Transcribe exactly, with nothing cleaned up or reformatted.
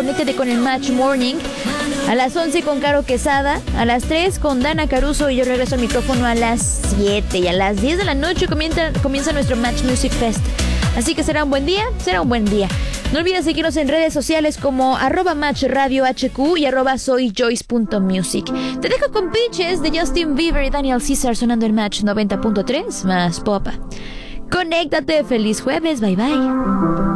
conéctate con el Match Morning. A las once con Caro Quesada, a las tres con Dana Caruso y yo regreso al micrófono a las siete. Y a las diez de la noche comienza, comienza nuestro Match Music Fest. Así que será un buen día, será un buen día. No olvides seguirnos en redes sociales como arroba Match Radio H Q y arroba soyjoyce.music. Te dejo con Peaches de Justin Bieber y Daniel Caesar sonando en Match noventa punto tres más Popa. Conéctate, feliz jueves, bye bye.